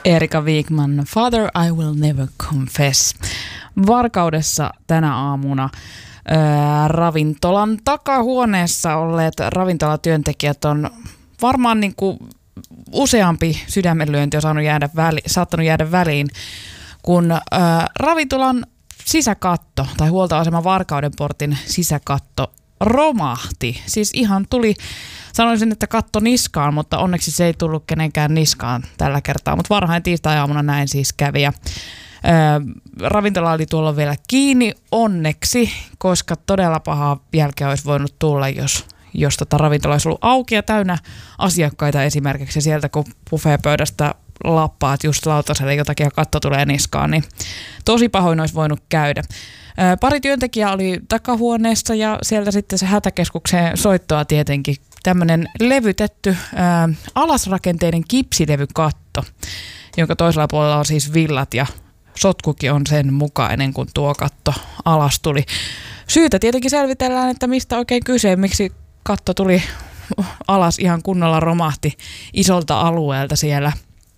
Erika Wigman, Father I Will Never Confess. Varkaudessa tänä aamuna ravintolan takahuoneessa olleet ravintolatyöntekijät on varmaan niin kuin useampi sydämenlyönti on saattanut jäädä väliin, kun ravintolan sisäkatto tai huoltoaseman Varkauden portin sisäkatto romahti. Siis ihan tuli, sanoisin, että katto niskaan, mutta onneksi se ei tullut kenenkään niskaan tällä kertaa. Mutta varhain tiistai-aamuna näin siis kävi. Ja ravintola oli tuolla vielä kiinni onneksi, koska todella pahaa jälkeä olisi voinut tulla, jos ravintola olisi ollut auki ja täynnä asiakkaita esimerkiksi. Ja sieltä kun buffeepöydästä lappaat just lautaselle jotakin ja katto tulee niskaan, niin tosi pahoin olisi voinut käydä. Pari työntekijää oli takahuoneessa ja sieltä sitten se hätäkeskukseen soittoa tietenkin. Tämmöinen levytetty alasrakenteinen kipsilevykatto, jonka toisella puolella on siis villat ja sotkukin on sen mukainen, kun tuo katto alas tuli. Syytä tietenkin selvitellään, että mistä oikein kyse, miksi katto tuli alas ihan kunnolla, romahti isolta alueelta siellä.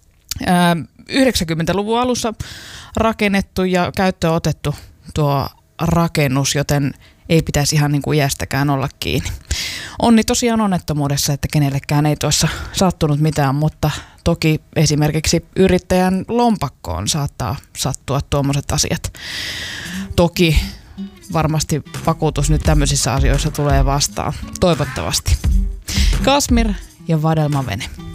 90-luvun alussa rakennettu ja käyttöön otettu tuo rakennus, joten ei pitäisi ihan niin kuin iästäkään olla kiinni. Onni tosiaan onnettomuudessa, että kenellekään ei tuossa sattunut mitään, mutta toki esimerkiksi yrittäjän lompakkoon saattaa sattua tuommoiset asiat. Toki varmasti vakuutus nyt tämmöisissä asioissa tulee vastaan, toivottavasti. Kasmir ja Vadelma Vene.